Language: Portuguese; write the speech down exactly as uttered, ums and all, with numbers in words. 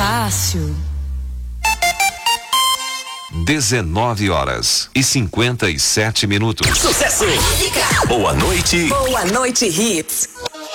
fácil. dezenove horas e cinquenta e sete minutos. Sucesso! Boa noite. Boa noite, Hits.